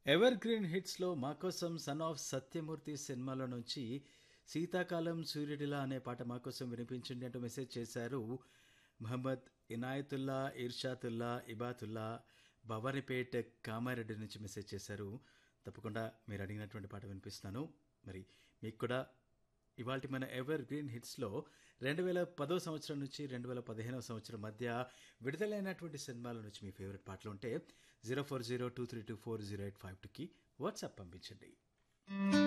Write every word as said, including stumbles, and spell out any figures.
Ever green హిట్స్లో మా కోసం son of Satyamurthy సినిమాలో నుంచి శీతాకాలం సూర్యుడిలా అనే పాట మా కోసం వినిపించండి అంటూ మెసేజ్ చేశారు మహమ్మద్ ఇనాయతుల్లా ఇర్షాతుల్లా ఇబాతుల్లా భవానీపేట్ కామారెడ్డి నుంచి మెసేజ్ చేశారు. తప్పకుండా మీరు అడిగినటువంటి పాట వినిపిస్తున్నాను. మరి మీకు కూడా ఇవాళ మన ఎవర్ గ్రీన్ హిట్స్లో రెండు వేల పదో సంవత్సరం నుంచి రెండు వేల పదిహేనవ సంవత్సరం మధ్య విడుదలైనటువంటి సినిమాల నుంచి మీ ఫేవరెట్ పాటలు ఉంటే zero four zero two three two four zero eight five టూకి వాట్సాప్ పంపించండి.